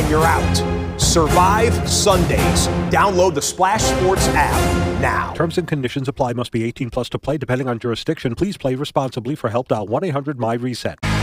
and you're out. Survive Sundays. Download the Splash Sports app now. Terms and conditions apply. Must be 18 plus to play, depending on jurisdiction. Please play responsibly. For help, dial 1-800-MY-RESET.